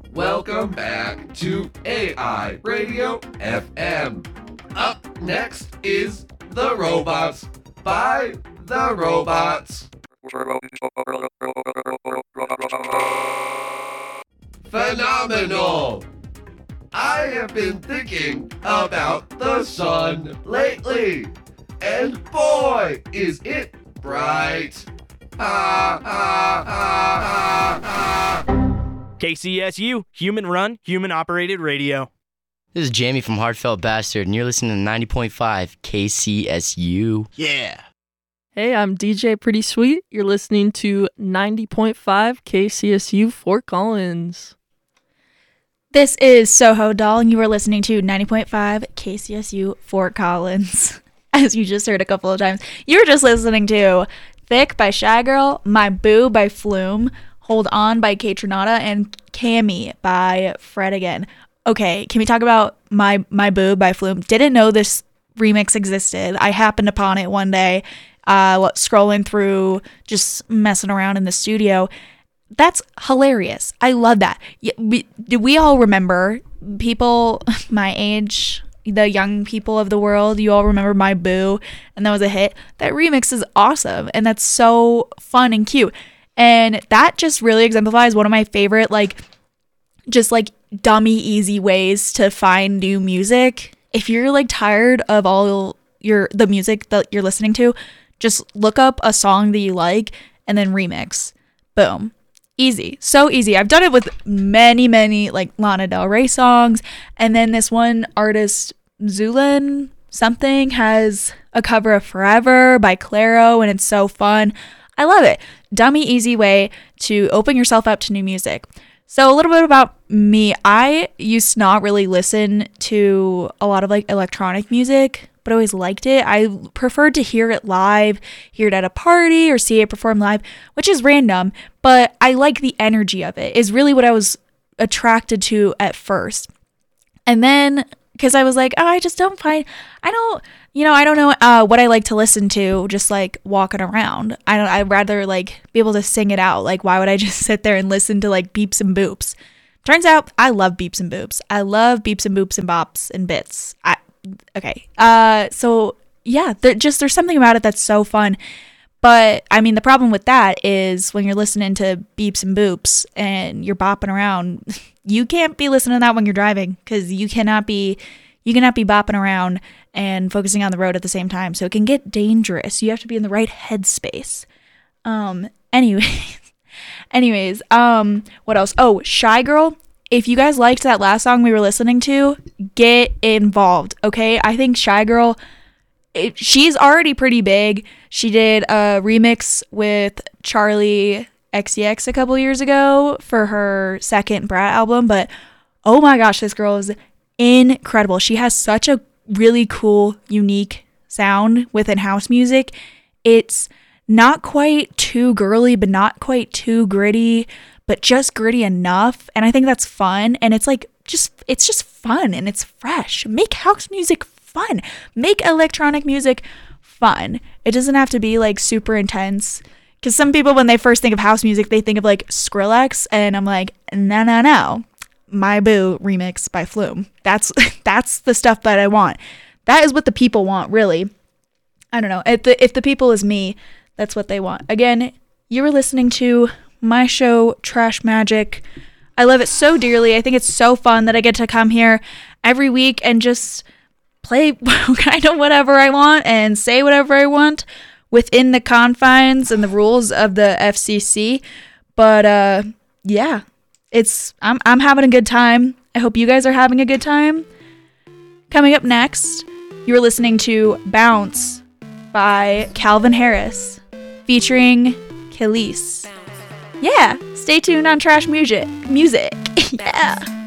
Welcome back to AI Radio FM. Up next is The Robots by The Robots. Phenomenal! I have been thinking about the sun lately, and boy, is it bright! Ha ha ha ha ha! KCSU, human run, human operated radio. This is Jamie from Heartfelt Bastard, and you're listening to 90.5 KCSU. Yeah. Hey, I'm DJ Pretty Sweet. You're listening to 90.5 KCSU Fort Collins. This is Soho Doll, and you are listening to 90.5 KCSU Fort Collins. As you just heard a couple of times, you were just listening to Thick by Shy Girl, My Boo by Flume, Hold On by Kate Trinata, and Cammy by Fred Again. Okay, can we talk about My Boo by Flume? Didn't know this remix existed. I happened upon it one day, scrolling through, just messing around in the studio. That's hilarious. I love that. We all remember, people my age, the young people of the world, you all remember My Boo, and that was a hit. That remix is awesome, and that's so fun and cute. And that just really exemplifies one of my favorite, just dummy easy ways to find new music. If you're tired of all the music that you're listening to, just look up a song that you like and then remix. Boom. Easy. So easy. I've done it with many Lana Del Rey songs. And then this one artist, Zulin something, has a cover of Forever by Clairo, and it's so fun. I love it. Dummy easy way to open yourself up to new music. So a little bit about me. I used to not really listen to a lot of electronic music, but I always liked it. I preferred to hear it live, hear it at a party, or see it perform live, which is random, but I like the energy of it, is really what I was attracted to at first. And then, because I was like, oh, I don't know what I like to listen to just walking around. I'd rather be able to sing it out. Why would I just sit there and listen to beeps and boops? Turns out I love beeps and boops. I love beeps and boops and bops and bits. So yeah, there's something about it that's so fun. But I mean, the problem with that is when you're listening to beeps and boops and you're bopping around, you can't be listening to that when you're driving, because you cannot be bopping around and focusing on the road at the same time. So it can get dangerous. You have to be in the right headspace. Anyways, what else? Oh, Shy Girl. If you guys liked that last song we were listening to, get involved, okay? I think Shy Girl, she's already pretty big. She did a remix with Charlie XCX a couple years ago for her second Brat album, but oh my gosh, this girl is incredible. She has such a really cool, unique sound within house music. It's not quite too girly, but not quite too gritty, but just gritty enough. And I think that's fun. And it's just fun and it's fresh. Make house music fun. Make electronic music fun. It doesn't have to be super intense. Because some people, when they first think of house music, they think of Skrillex. And I'm like, no. My Boo remix by Flume. That's the stuff that I want. That is what the people want, really. I don't know. If the people is me, that's what they want. Again, you were listening to my show, Trash Magic. I love it so dearly. I think it's so fun that I get to come here every week and just play kind of whatever I want and say whatever I want within the confines and the rules of the FCC. But yeah. I'm having a good time. I hope you guys are having a good time. Coming up next, you're listening to Bounce by Calvin Harris featuring Khalees. Yeah, stay tuned on Trash Music. Yeah.